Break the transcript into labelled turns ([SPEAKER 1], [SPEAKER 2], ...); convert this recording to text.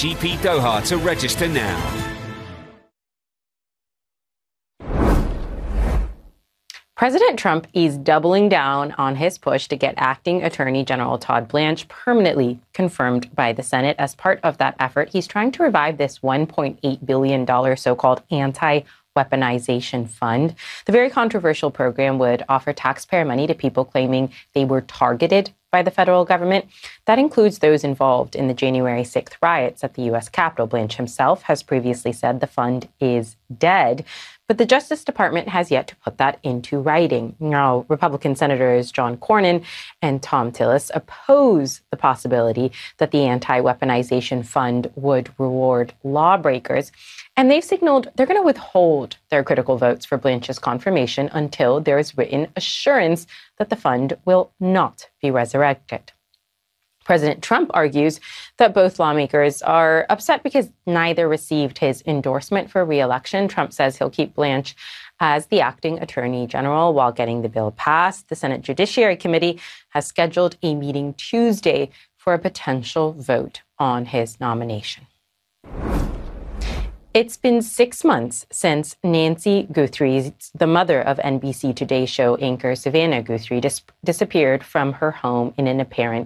[SPEAKER 1] GP Doha to register now.
[SPEAKER 2] President Trump is doubling down on his push to get acting Attorney General Todd Blanche permanently confirmed by the Senate. As part of that effort, he's trying to revive this $1.8 billion so-called anti-weaponization fund. The very controversial program would offer taxpayer money to people claiming they were targeted by the federal government. That includes those involved in the January 6th riots at the U.S. Capitol. Blanche himself has previously said the fund is dead. But the Justice Department has yet to put that into writing. Now, Republican Senators John Cornyn and Thom Tillis oppose the possibility that the anti-weaponization fund would reward lawbreakers. And they've signaled they're going to withhold their critical votes for Blanche's confirmation until there is written assurance that the fund will not be resurrected. President Trump argues that both lawmakers are upset because neither received his endorsement for re-election. Trump says he'll keep Blanche as the acting attorney general while getting the bill passed. The Senate Judiciary Committee has scheduled a meeting Tuesday for a potential vote on his nomination. It's been 6 months since Nancy Guthrie, the mother of NBC Today show anchor Savannah Guthrie, disappeared from her home in an apparent